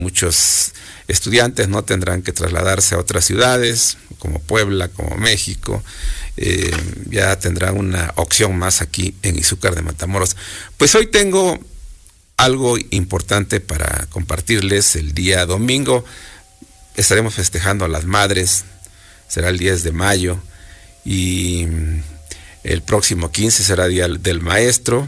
Muchos estudiantes no tendrán que trasladarse a otras ciudades, como Puebla, como México. Ya tendrán una opción más aquí en Izúcar de Matamoros. Pues hoy tengo algo importante para compartirles. El día domingo estaremos festejando a las madres, será el 10 de mayo, y el próximo 15 será Día del Maestro,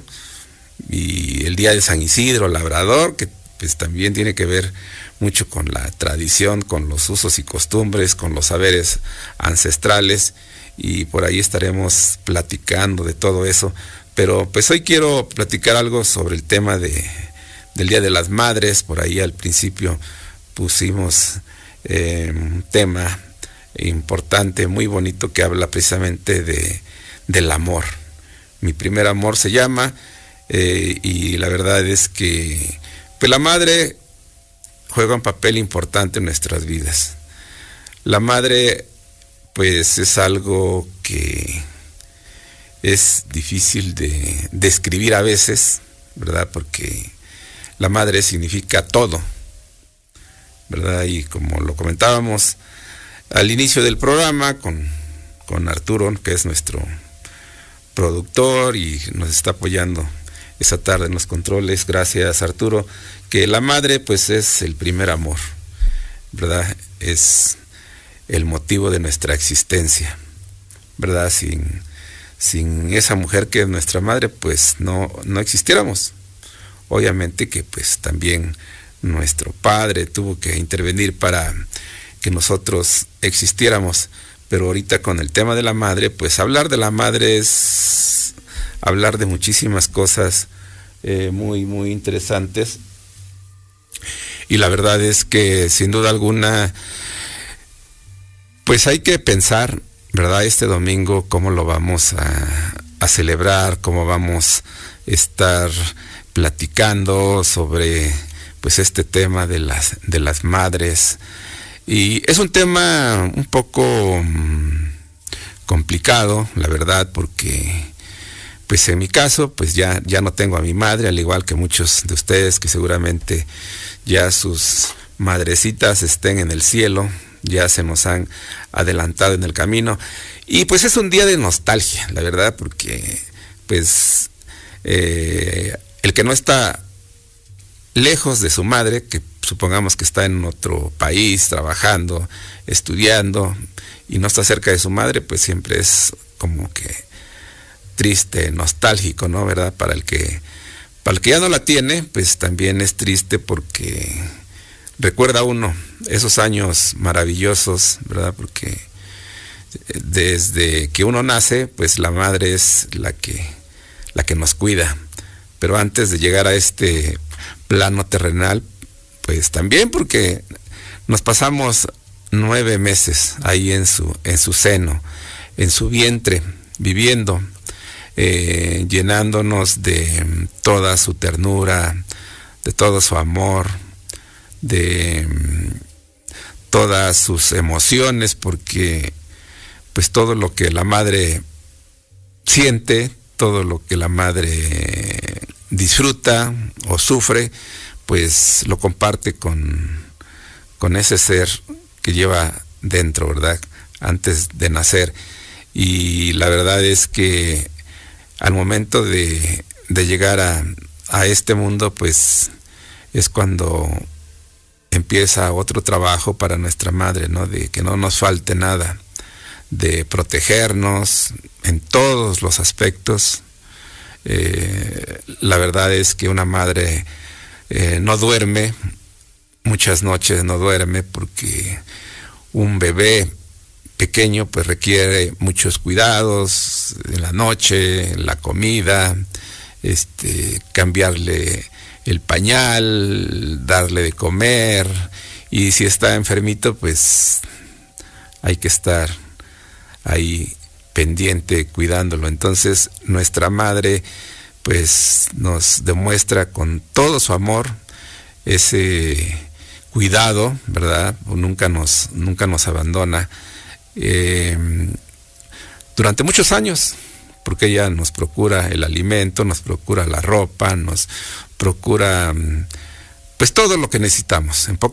y el Día de San Isidro Labrador, que pues también tiene que ver mucho con la tradición, con los usos y costumbres, con los saberes ancestrales, y por ahí estaremos platicando de todo eso. Pero pues hoy quiero platicar algo sobre el tema del Día de las Madres. Por ahí al principio pusimos un tema importante, muy bonito, que habla precisamente del amor. Mi primer amor se llama, y la verdad es que pues la madre juega un papel importante en nuestras vidas. La madre pues es algo que es difícil de describir a veces, ¿verdad? Porque la madre significa todo, ¿verdad? Y como lo comentábamos al inicio del programa con Arturo, que es nuestro productor y nos está apoyando esa tarde en los controles, gracias Arturo, que la madre pues es el primer amor, ¿verdad? Es el motivo de nuestra existencia, ¿verdad? Sin esa mujer que es nuestra madre, pues no existiéramos. Obviamente que pues también nuestro padre tuvo que intervenir para que nosotros existiéramos, pero ahorita con el tema de la madre, pues hablar de la madre es hablar de muchísimas cosas muy, muy interesantes, y la verdad es que sin duda alguna pues hay que pensar, ¿verdad? Este domingo cómo lo vamos a celebrar, cómo vamos a estar platicando sobre pues este tema de las madres. Y es un tema un poco complicado, la verdad, porque pues en mi caso pues ya no tengo a mi madre, al igual que muchos de ustedes que seguramente ya sus madrecitas estén en el cielo, ya se nos han adelantado en el camino. Y pues es un día de nostalgia, la verdad, porque pues el que no está lejos de su madre, que supongamos que está en otro país trabajando, estudiando, y no está cerca de su madre, pues siempre es como que triste, nostálgico, ¿no? ¿Verdad? Para el que ya no la tiene, pues también es triste, porque recuerda uno esos años maravillosos, ¿verdad? Porque desde que uno nace, pues la madre es la que nos cuida. Pero antes de llegar a este plano terrenal, pues también, porque nos pasamos 9 meses ahí en su seno, en su vientre, viviendo, llenándonos de toda su ternura, de todo su amor, de todas sus emociones, porque pues todo lo que la madre siente, todo lo que la madre disfruta o sufre, pues lo comparte con ese ser que lleva dentro, ¿verdad? Antes de nacer. Y la verdad es que al momento de llegar a este mundo, pues es cuando empieza otro trabajo para nuestra madre, ¿no? De que no nos falte nada, de protegernos en todos los aspectos. La verdad es que una madre no duerme, muchas noches no duerme, porque un bebé pequeño pues requiere muchos cuidados en la noche, la comida, cambiarle el pañal, darle de comer, y si está enfermito pues hay que estar ahí pendiente, cuidándolo. Entonces nuestra madre pues nos demuestra con todo su amor ese cuidado, ¿verdad? Nunca nos abandona durante muchos años, porque ella nos procura el alimento, nos procura la ropa, nos procura pues todo lo que necesitamos. En